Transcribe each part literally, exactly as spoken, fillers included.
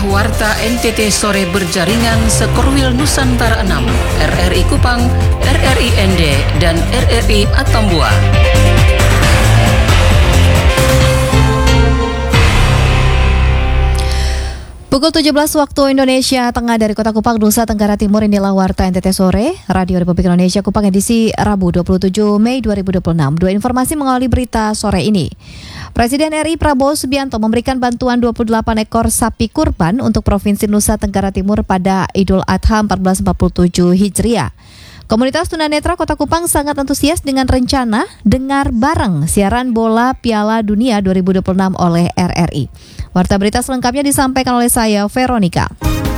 Warta N T T Sore berjaringan Sekorwil Nusantara enam, R R I Kupang, R R I N D, dan R R I Atambua. Pukul tujuh belas waktu Indonesia Tengah dari Kota Kupang, Nusa Tenggara Timur, inilah Warta N T T Sore, Radio Republik Indonesia Kupang edisi Rabu dua puluh tujuh Mei dua ribu dua puluh enam. Dua informasi mengawali berita sore ini. Presiden R I Prabowo Subianto memberikan bantuan dua puluh delapan ekor sapi kurban untuk Provinsi Nusa Tenggara Timur pada Idul Adha seribu empat ratus empat puluh tujuh Hijriah. Komunitas tunanetra Kota Kupang sangat antusias dengan rencana dengar bareng siaran bola Piala Dunia dua ribu dua puluh enam oleh R R I. Warta berita selengkapnya disampaikan oleh saya, Veronica.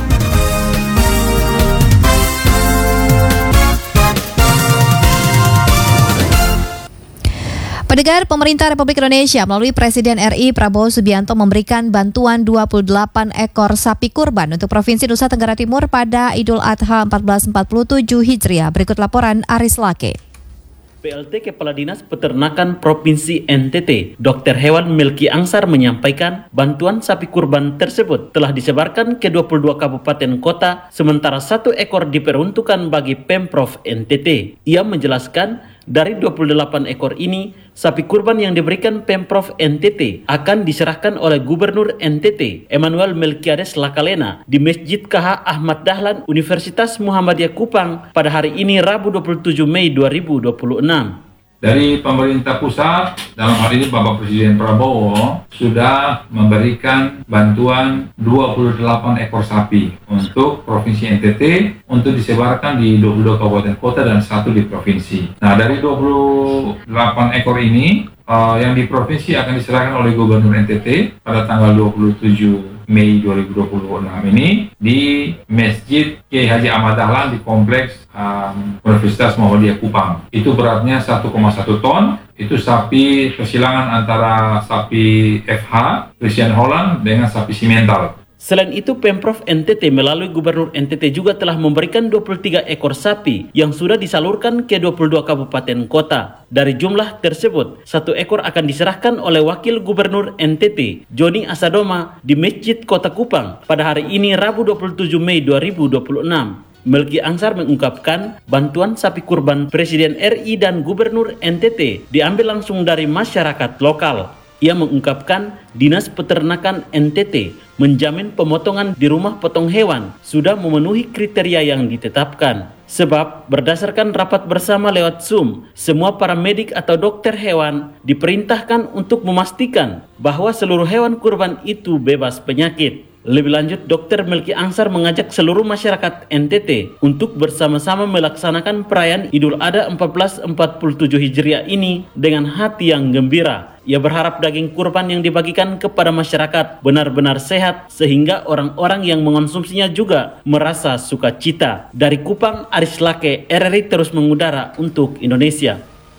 Pendengar, pemerintah Republik Indonesia melalui Presiden R I Prabowo Subianto memberikan bantuan dua puluh delapan ekor sapi kurban untuk Provinsi Nusa Tenggara Timur pada Idul Adha seribu empat ratus empat puluh tujuh Hijriah. Berikut laporan Aris Lake. P L T Kepala Dinas Peternakan Provinsi N T T, Dokter Hewan Melki Angsar menyampaikan bantuan sapi kurban tersebut telah disebarkan ke dua puluh dua kabupaten kota, sementara satu ekor diperuntukkan bagi Pemprov N T T. Ia menjelaskan dari dua puluh delapan ekor ini, sapi kurban yang diberikan Pemprov N T T akan diserahkan oleh Gubernur N T T, Emmanuel Melkiades Lakalena, di Masjid K H Ahmad Dahlan, Universitas Muhammadiyah Kupang pada hari ini Rabu dua puluh tujuh Mei dua ribu dua puluh enam. Dari pemerintah pusat, dalam hal ini Bapak Presiden Prabowo sudah memberikan bantuan dua puluh delapan ekor sapi untuk Provinsi N T T untuk disebarkan di dua puluh dua kabupaten kota dan satu di provinsi. Nah, dari dua puluh delapan ekor ini, uh, yang di provinsi akan diserahkan oleh Gubernur N T T pada tanggal dua puluh tujuh Mei dua ribu dua puluh enam ini di Masjid Kiai Haji Ahmad Dahlan di Kompleks um, Universitas Muhammadiyah Kupang. Itu beratnya satu koma satu ton. Itu sapi persilangan antara sapi F H, Friesian Holland, dengan sapi Simmental. Selain itu, Pemprov N T T melalui Gubernur N T T juga telah memberikan dua puluh tiga ekor sapi yang sudah disalurkan ke dua puluh dua kabupaten kota. Dari jumlah tersebut, satu ekor akan diserahkan oleh Wakil Gubernur N T T, Joni Asadoma, di Masjid Kota Kupang pada hari ini Rabu dua puluh tujuh Mei dua ribu dua puluh enam. Melki Angsar mengungkapkan bantuan sapi kurban Presiden R I dan Gubernur N T T diambil langsung dari masyarakat lokal. Ia mengungkapkan Dinas Peternakan N T T menjamin pemotongan di rumah potong hewan sudah memenuhi kriteria yang ditetapkan. Sebab berdasarkan rapat bersama lewat Zoom, semua para medik atau dokter hewan diperintahkan untuk memastikan bahwa seluruh hewan kurban itu bebas penyakit. Lebih lanjut, Dokter Melki Angsar mengajak seluruh masyarakat N T T untuk bersama-sama melaksanakan perayaan Idul Adha seribu empat ratus empat puluh tujuh Hijriah ini dengan hati yang gembira. Ia berharap daging kurban yang dibagikan kepada masyarakat benar-benar sehat sehingga orang-orang yang mengonsumsinya juga merasa sukacita. Dari Kupang, Aris Lake, R R I terus mengudara untuk Indonesia.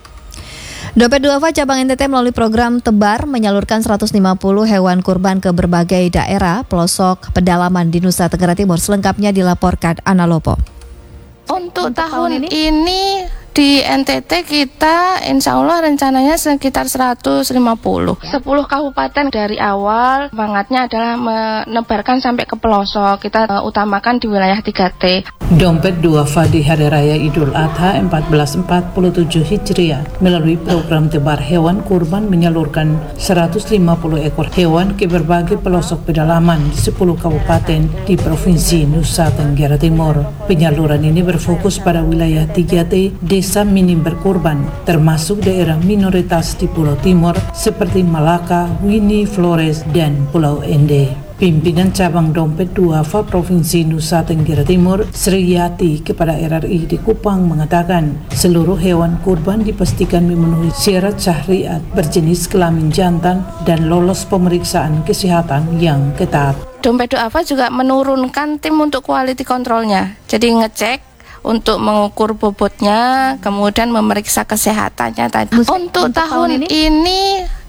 Dompet Duafa cabang N T T melalui program Tebar menyalurkan seratus lima puluh hewan kurban ke berbagai daerah pelosok pedalaman di Nusa Tenggara Timur. Selengkapnya dilaporkan Ana Lopo. Untuk, Untuk tahun, tahun ini, ini di N T T kita insya Allah rencananya sekitar seratus lima puluh. sepuluh kabupaten dari awal semangatnya adalah menebarkan sampai ke pelosok. Kita uh, utamakan di wilayah tiga T. Dompet Duafa di Hari Raya Idul Adha seribu empat ratus empat puluh tujuh Hijriah melalui program Tebar Hewan Kurban menyalurkan seratus lima puluh ekor hewan ke berbagai pelosok pedalaman di sepuluh kabupaten di Provinsi Nusa Tenggara Timur. Penyaluran ini berfokus pada wilayah tiga T, desa minim berkurban, termasuk daerah minoritas di Pulau Timur seperti Malaka, Wini, Flores, dan Pulau Ende. Pimpinan Cabang Dompet Duafa Provinsi Nusa Tenggara Timur, Sri Yati, kepada R R I di Kupang mengatakan seluruh hewan kurban dipastikan memenuhi syarat syariat, berjenis kelamin jantan, dan lolos pemeriksaan kesehatan yang ketat. Dompet Duafa juga menurunkan tim untuk quality controlnya, jadi ngecek untuk mengukur bobotnya, kemudian memeriksa kesehatannya tadi. Untuk, untuk tahun, tahun ini, ini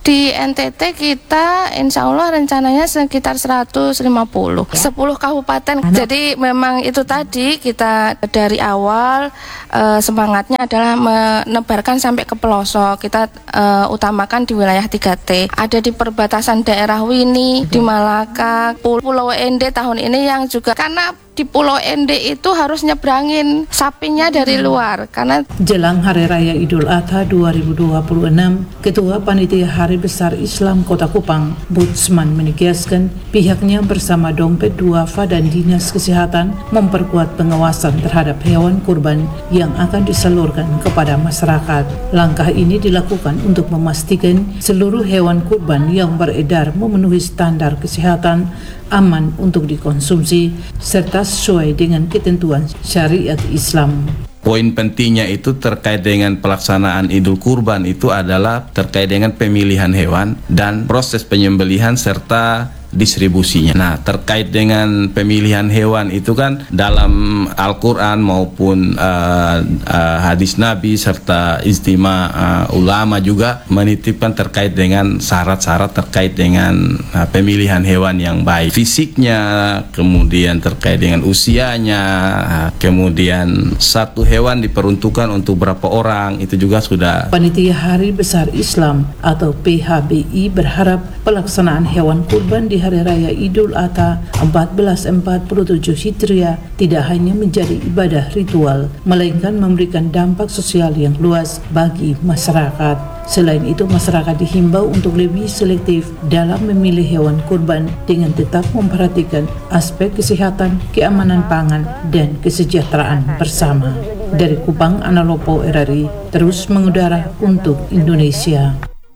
Di N T T kita insya Allah rencananya sekitar seratus lima puluh, ya. sepuluh kabupaten. Anak. Jadi memang itu tadi kita dari awal e, semangatnya adalah menebarkan sampai ke pelosok. Kita e, utamakan di wilayah tiga T. Ada di perbatasan daerah Wini, di Malaka, Pulau N D tahun ini yang juga karena di Pulau N D itu harus nyebrangin sapinya dari luar karena jelang Hari Raya Idul Adha dua ribu dua puluh enam, Ketua Panitia Hari Besar Islam Kota Kupang, Budsman menegaskan pihaknya bersama Dompet Duafa dan Dinas Kesehatan memperkuat pengawasan terhadap hewan kurban yang akan disalurkan kepada masyarakat. Langkah ini dilakukan untuk memastikan seluruh hewan kurban yang beredar memenuhi standar kesehatan, aman untuk dikonsumsi, serta sesuai dengan ketentuan syariat Islam. Poin pentingnya itu terkait dengan pelaksanaan Idul Kurban itu adalah terkait dengan pemilihan hewan dan proses penyembelihan serta distribusinya. Nah, terkait dengan pemilihan hewan itu kan dalam Al-Quran maupun uh, uh, hadis Nabi serta ijtima uh, ulama juga menitipkan terkait dengan syarat-syarat terkait dengan uh, pemilihan hewan yang baik. Fisiknya, kemudian terkait dengan usianya, uh, kemudian satu hewan diperuntukkan untuk berapa orang, itu juga sudah. Panitia Hari Besar Islam atau P H B I berharap pelaksanaan hewan kurban di Hari Raya Idul Adha seribu empat ratus empat puluh tujuh Hijriah tidak hanya menjadi ibadah ritual, melainkan memberikan dampak sosial yang luas bagi masyarakat. Selain itu, masyarakat dihimbau untuk lebih selektif dalam memilih hewan kurban dengan tetap memperhatikan aspek kesehatan, keamanan pangan, dan kesejahteraan bersama. Dari Kupang, Analopo R R I terus mengudara untuk Indonesia.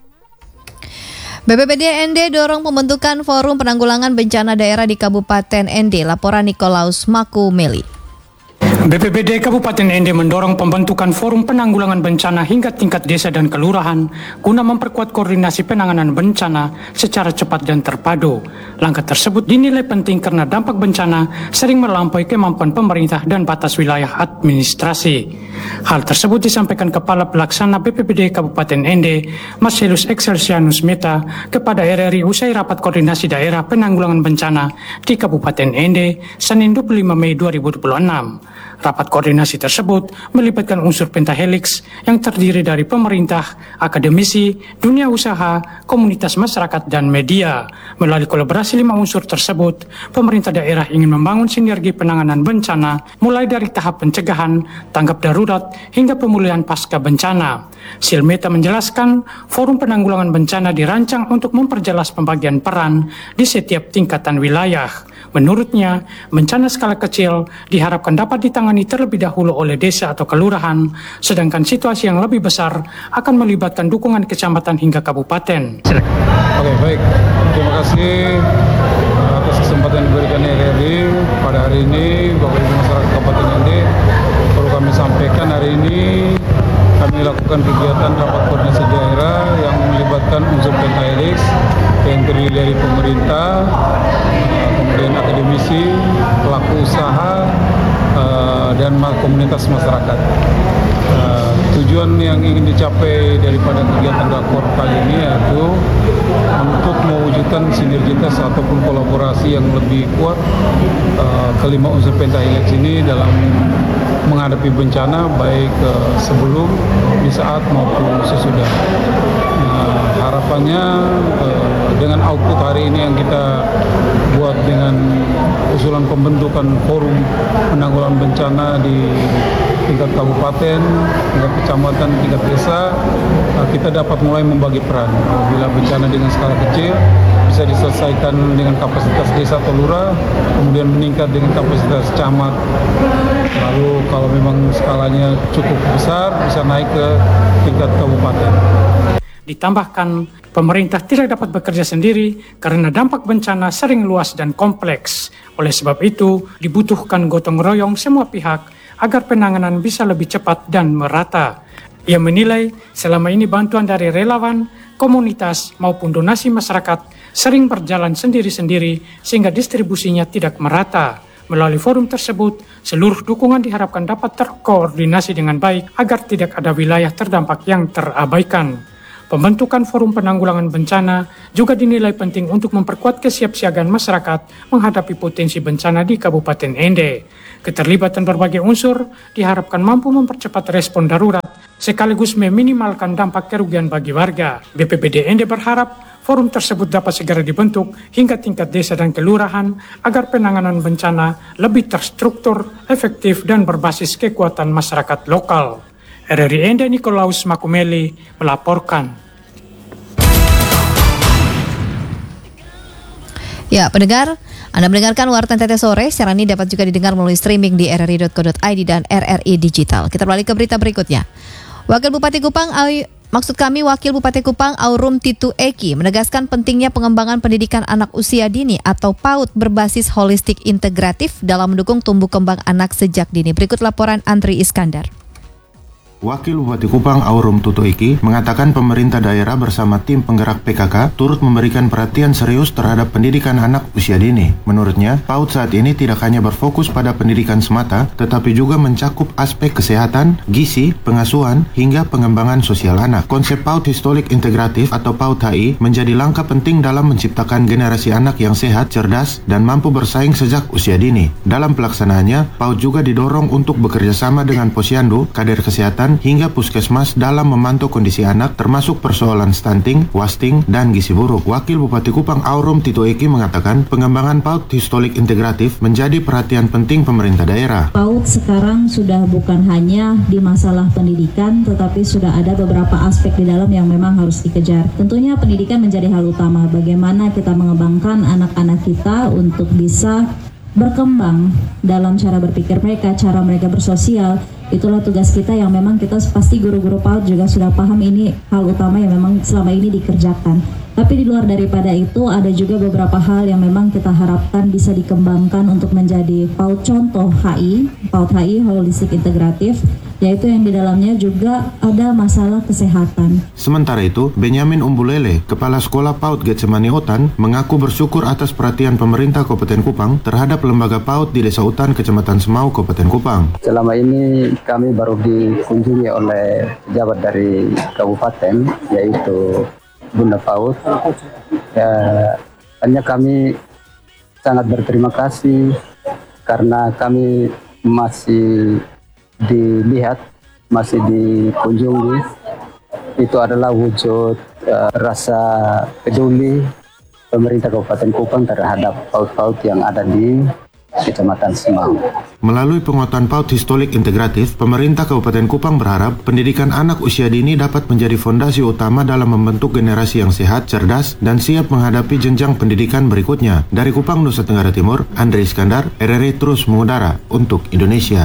B P B D N D dorong pembentukan Forum Penanggulangan Bencana Daerah di Kabupaten N D. Laporan Nikolaus Makumeli. B P B D Kabupaten N D mendorong pembentukan Forum Penanggulangan Bencana hingga tingkat desa dan kelurahan guna memperkuat koordinasi penanganan bencana secara cepat dan terpadu. Langkah tersebut dinilai penting karena dampak bencana sering melampaui kemampuan pemerintah dan batas wilayah administrasi. Hal tersebut disampaikan Kepala Pelaksana B P B D Kabupaten N D, Marcelus Excelsianus Meta, kepada R R I usai rapat koordinasi daerah penanggulangan bencana di Kabupaten N D, Senin dua puluh lima Mei dua ribu dua puluh enam. Rapat koordinasi tersebut melibatkan unsur pentahelix yang terdiri dari pemerintah, akademisi, dunia usaha, komunitas masyarakat, dan media. Melalui kolaborasi lima unsur tersebut, pemerintah daerah ingin membangun sinergi penanganan bencana mulai dari tahap pencegahan, tanggap darurat, hingga pemulihan pasca bencana. Silmeta menjelaskan, Forum Penanggulangan Bencana dirancang untuk memperjelas pembagian peran di setiap tingkatan wilayah. Menurutnya, bencana skala kecil diharapkan dapat ditangani terlebih dahulu oleh desa atau kelurahan, sedangkan situasi yang lebih besar akan melibatkan dukungan kecamatan hingga kabupaten. Oke, baik. Terima kasih atas kesempatan yang diberikan R R I pada hari ini. Bapak Ibu masyarakat Kabupaten N D, perlu kami sampaikan hari ini kami lakukan kegiatan rapat koordinasi daerah yang melibatkan unsur pentahelix yang terdiri dari pemerintah, kemudian akademisi, pelaku usaha, dan komunitas masyarakat. Tujuan yang ingin dicapai daripada kegiatan rakor kali ini yaitu untuk mewujudkan sinergitas ataupun kolaborasi yang lebih kuat kelima unsur pentahelix ini dalam menghadapi bencana baik sebelum, di saat maupun sesudah. Nah, harapannya dengan output hari ini yang kita buat dengan usulan pembentukan forum penanggulangan bencana di tingkat kabupaten, tingkat kecamatan, tingkat desa, kita dapat mulai membagi peran. Bila bencana dengan skala kecil bisa diselesaikan dengan kapasitas desa atau lurah, kemudian meningkat dengan kapasitas camat. Lalu kalau memang skalanya cukup besar, bisa naik ke tingkat kabupaten. Ditambahkan, pemerintah tidak dapat bekerja sendiri karena dampak bencana sering luas dan kompleks. Oleh sebab itu, dibutuhkan gotong royong semua pihak agar penanganan bisa lebih cepat dan merata. Ia menilai selama ini bantuan dari relawan, komunitas maupun donasi masyarakat sering berjalan sendiri-sendiri sehingga distribusinya tidak merata. Melalui forum tersebut, seluruh dukungan diharapkan dapat terkoordinasi dengan baik agar tidak ada wilayah terdampak yang terabaikan. Pembentukan Forum Penanggulangan Bencana juga dinilai penting untuk memperkuat kesiapsiagaan masyarakat menghadapi potensi bencana di Kabupaten Ende. Keterlibatan berbagai unsur diharapkan mampu mempercepat respon darurat sekaligus meminimalkan dampak kerugian bagi warga. B P B D Ende berharap forum tersebut dapat segera dibentuk hingga tingkat desa dan kelurahan agar penanganan bencana lebih terstruktur, efektif, dan berbasis kekuatan masyarakat lokal. R R I Ende Nikolaus Makumeli melaporkan. Ya, pendengar, Anda mendengarkan Warta N T T Sore. Siaran ini dapat juga didengar melalui streaming di r r i dot co dot i d dan R R I Digital. Kita beralih ke berita berikutnya. Wakil Bupati Kupang, maksud kami Wakil Bupati Kupang Aurum Titu Eki menegaskan pentingnya pengembangan pendidikan anak usia dini atau PAUD berbasis holistik integratif dalam mendukung tumbuh kembang anak sejak dini. Berikut laporan Andri Iskandar. Wakil Bupati Kupang Aurum Titu Eki mengatakan pemerintah daerah bersama tim penggerak P K K turut memberikan perhatian serius terhadap pendidikan anak usia dini. Menurutnya, PAUD saat ini tidak hanya berfokus pada pendidikan semata, tetapi juga mencakup aspek kesehatan, gizi, pengasuhan, hingga pengembangan sosial anak. Konsep PAUD Holistik Integratif atau PAUD H I menjadi langkah penting dalam menciptakan generasi anak yang sehat, cerdas, dan mampu bersaing sejak usia dini. Dalam pelaksanaannya, PAUD juga didorong untuk bekerja sama dengan Posyandu, kader kesehatan, hingga puskesmas dalam memantau kondisi anak termasuk persoalan stunting, wasting, dan gizi buruk. Wakil Bupati Kupang Aurum Titu Eki mengatakan pengembangan PAUD Holistik Integratif menjadi perhatian penting pemerintah daerah. PAUD sekarang sudah bukan hanya di masalah pendidikan, tetapi sudah ada beberapa aspek di dalam yang memang harus dikejar. Tentunya pendidikan menjadi hal utama. Bagaimana kita mengembangkan anak-anak kita untuk bisa berkembang dalam cara berpikir mereka, cara mereka bersosial. Itulah tugas kita yang memang kita pasti guru-guru PAUD juga sudah paham ini hal utama yang memang selama ini dikerjakan. Tapi di luar daripada itu ada juga beberapa hal yang memang kita harapkan bisa dikembangkan untuk menjadi PAUD contoh H I, PAUD H I Holistik Integratif, yaitu yang di dalamnya juga ada masalah kesehatan. Sementara itu, Benyamin Umbulele, Kepala Sekolah PAUD Getsemani Otan, mengaku bersyukur atas perhatian pemerintah Kabupaten Kupang terhadap lembaga PAUD di Desa Utan, Kecamatan Semau, Kabupaten Kupang. Selama ini kami baru dikunjungi oleh pejabat dari kabupaten, yaitu Bunda PAUD. Ya, hanya kami sangat berterima kasih karena kami masih dilihat, masih dikunjungi. Itu adalah wujud uh, rasa peduli pemerintah Kabupaten Kupang terhadap PAUD-PAUD yang ada di Kecamatan Semau. Melalui penguatan PAUD Holistik Integratif, pemerintah Kabupaten Kupang berharap pendidikan anak usia dini dapat menjadi fondasi utama dalam membentuk generasi yang sehat, cerdas, dan siap menghadapi jenjang pendidikan berikutnya. Dari Kupang, Nusa Tenggara Timur, Andri Iskandar, R R I terus mengudara untuk Indonesia.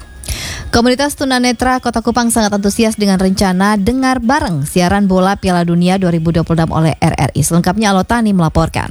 Komunitas tunanetra Kota Kupang sangat antusias dengan rencana dengar bareng siaran bola Piala Dunia dua ribu dua puluh enam oleh R R I. Selengkapnya Alotani melaporkan.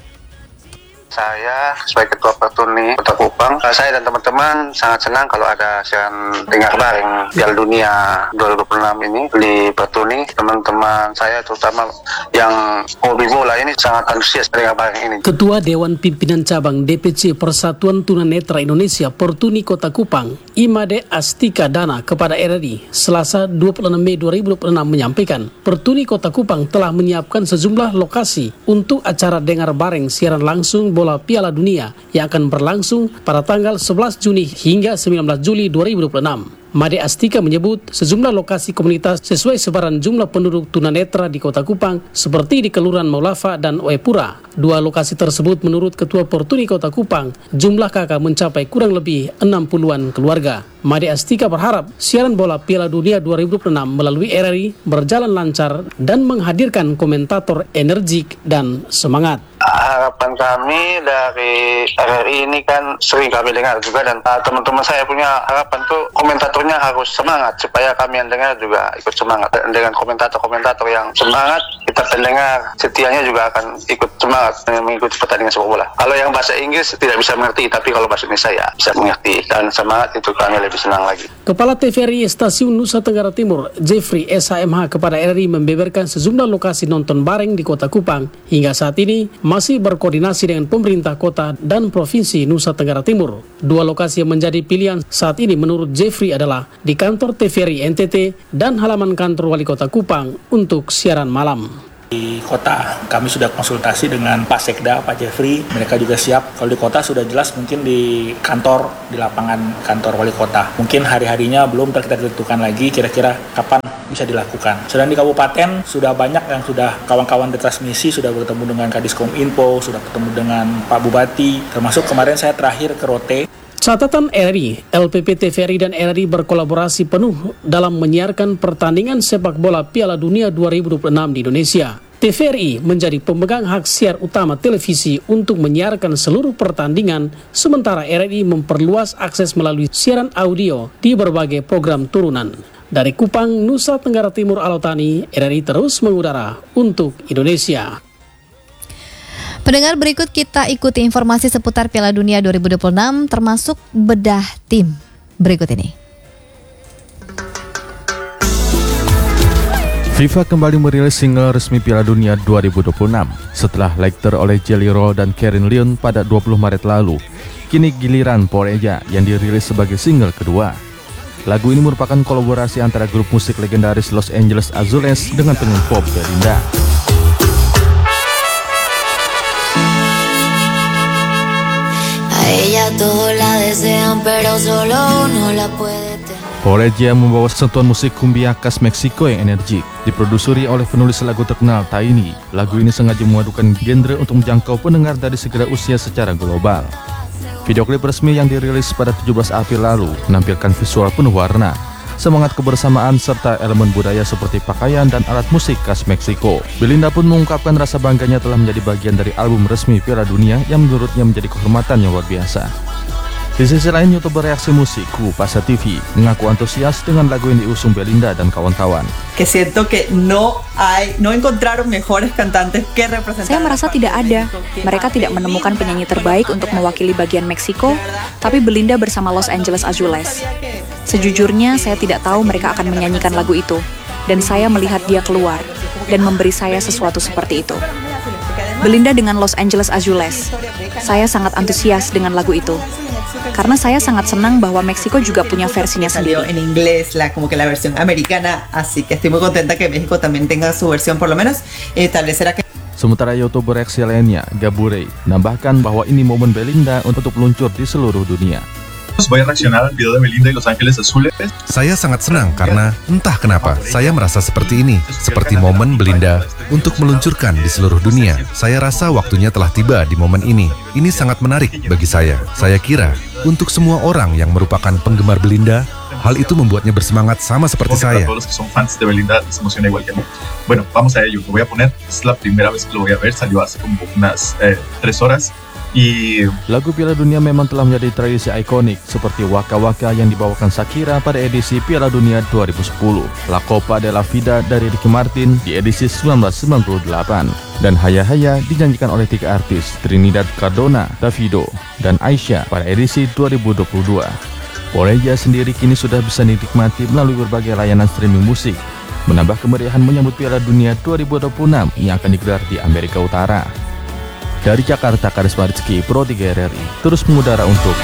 Saya sebagai Ketua Pertuni Kota Kupang, saya dan teman-teman sangat senang kalau ada siaran dengar bareng Piala Dunia dua ribu dua puluh enam ini di Pertuni. Teman-teman saya terutama yang hobi bola ini sangat antusias dengar bareng ini. Ketua Dewan Pimpinan Cabang D P C Persatuan Tunanetra Indonesia Pertuni Kota Kupang, Imade Astika Dana kepada R R I Selasa dua puluh enam Mei dua ribu dua puluh enam menyampaikan, Pertuni Kota Kupang telah menyiapkan sejumlah lokasi untuk acara dengar bareng siaran langsung bola Piala Dunia yang akan berlangsung pada tanggal sebelas Juni hingga sembilan belas Juli dua ribu dua puluh enam. Made Astika menyebut sejumlah lokasi komunitas sesuai sebaran jumlah penduduk tunanetra di Kota Kupang seperti di Kelurahan Maulafa dan Oepura. Dua lokasi tersebut menurut Ketua Pertuni Kota Kupang, jumlah kakak mencapai kurang lebih enam puluhan keluarga. Made Astika berharap siaran bola Piala Dunia dua ribu dua puluh enam melalui R R I berjalan lancar dan menghadirkan komentator energik dan semangat. Harapan kami dari R R I ini kan sering kami dengar juga, dan uh, teman-teman saya punya harapan tuh komentatornya harus semangat supaya kami yang dengar juga ikut semangat. Dan dengan komentator-komentator yang semangat, kita pendengar setianya juga akan ikut semangat mengikuti pertandingan sepak bola. Kalau yang bahasa Inggris tidak bisa mengerti, tapi kalau bahasa Indonesia ya bisa mengerti, dan semangat itu kami lebih lebih senang lagi. Kepala T V R I Stasiun Nusa Tenggara Timur, Jeffrey S H M H kepada R R I membeberkan sejumlah lokasi nonton bareng di Kota Kupang. Hingga saat ini masih berkoordinasi dengan pemerintah kota dan provinsi Nusa Tenggara Timur. Dua lokasi yang menjadi pilihan saat ini menurut Jeffrey adalah di kantor T V R I N T T dan halaman kantor Wali Kota Kupang untuk siaran malam. Di kota kami sudah konsultasi dengan Pak Sekda, Pak Jeffrey, mereka juga siap. Kalau di kota sudah jelas, mungkin di kantor, di lapangan kantor wali kota. Mungkin hari-harinya belum kita tentukan lagi kira-kira kapan bisa dilakukan. Sedang di kabupaten sudah banyak yang sudah kawan-kawan di transmisi sudah bertemu dengan Kadiskom Info, sudah bertemu dengan Pak Bupati, termasuk kemarin saya terakhir ke Rote. Catatan R R I, L P P T V R I dan R R I berkolaborasi penuh dalam menyiarkan pertandingan sepak bola Piala Dunia dua ribu dua puluh enam di Indonesia. T V R I menjadi pemegang hak siar utama televisi untuk menyiarkan seluruh pertandingan, sementara R R I memperluas akses melalui siaran audio di berbagai program turunan. Dari Kupang, Nusa Tenggara Timur, Alotani, R R I terus mengudara untuk Indonesia. Pendengar, berikut kita ikuti informasi seputar Piala Dunia dua ribu dua puluh enam termasuk bedah tim. Berikut ini. FIFA kembali merilis single resmi Piala Dunia dua ribu dua puluh enam setelah leaked oleh Jelly Roll dan Karen Leon pada dua puluh Maret lalu. Kini giliran Poreja yang dirilis sebagai single kedua. Lagu ini merupakan kolaborasi antara grup musik legendaris Los Angeles Azules dengan penyanyi pop Belinda. Poreja membawa sentuhan musik cumbia khas Meksiko yang energik, diproduseri oleh penulis lagu terkenal Tainy. Lagu ini sengaja memadukan genre untuk menjangkau pendengar dari segala usia secara global. Video klip resmi yang dirilis pada tujuh belas April lalu menampilkan visual penuh warna, semangat kebersamaan serta elemen budaya seperti pakaian dan alat musik khas Meksiko. Belinda pun mengungkapkan rasa bangganya telah menjadi bagian dari album resmi Piala Dunia yang menurutnya menjadi kehormatan yang luar biasa. Di sisi lain, YouTuber reaksi musik Kupasa T V mengaku antusias dengan lagu yang diusung Belinda dan kawan-kawan. Que siento que no hay, no encontraron mejores cantantes que representar. Saya merasa tidak ada. Mereka tidak menemukan penyanyi terbaik untuk mewakili bagian Meksiko, tapi Belinda bersama Los Angeles Azules. Sejujurnya, saya tidak tahu mereka akan menyanyikan lagu itu, dan saya melihat dia keluar dan memberi saya sesuatu seperti itu. Belinda dengan Los Angeles Azules. Saya sangat antusias dengan lagu itu. Karena saya sangat senang bahwa Meksiko juga punya versinya sendiri. En inglés, la como que la versión americana, así que estoy muy contenta que México también tenga su versión, por lo menos establecerá que. Sementara YouTuber reaksi lainnya, Gabure, menambahkan bahwa ini momen Belinda untuk meluncur di seluruh dunia. Voy a reaccionar al video de Belinda y Los Ángeles Azules. Saya sangat senang karena entah kenapa saya merasa seperti ini, seperti momen Belinda untuk meluncurkan di seluruh dunia. Saya rasa waktunya telah tiba di momen ini. Ini sangat menarik bagi saya. Saya kira untuk semua orang yang merupakan penggemar Belinda, hal itu membuatnya bersemangat sama seperti saya. Todos los que son fans de Belinda les emociona igual que a mí. Bueno, vamos a ello. Lo voy a poner. Es la primera vez que lo voy a ver. Salió hace como unas eh, tres horas. Lagu Piala Dunia memang telah menjadi tradisi ikonik seperti Waka Waka yang dibawakan Shakira pada edisi Piala Dunia dua ribu sepuluh, La Copa de la Vida dari Ricky Martin di edisi seribu sembilan ratus sembilan puluh delapan, dan Haya Haya dinyanyikan oleh tiga artis Trinidad Cardona, Davido, dan Aisyah pada edisi dua ribu dua puluh dua. Poreja sendiri kini sudah bisa dinikmati melalui berbagai layanan streaming musik, menambah kemeriahan menyambut Piala Dunia dua ribu dua puluh enam yang akan digelar di Amerika Utara. Dari Jakarta, Karisma Rizky, Pro tiga R R I, terus mengudara untuk